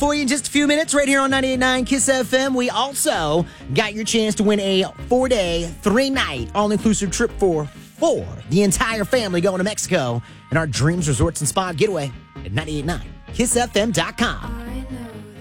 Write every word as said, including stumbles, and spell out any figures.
for you in just a few minutes right here on ninety-eight point nine Kiss F M. We also got your chance to win a four-day, three-night, all-inclusive trip for four. The entire family going to Mexico in our Dreams Resorts and Spa getaway at ninety-eight point nine kiss f m dot com.